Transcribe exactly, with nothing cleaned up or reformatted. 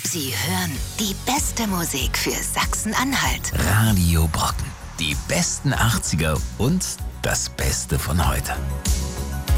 Sie hören die beste Musik für Sachsen-Anhalt. Radio Brocken. Die besten achtziger und das Beste von heute.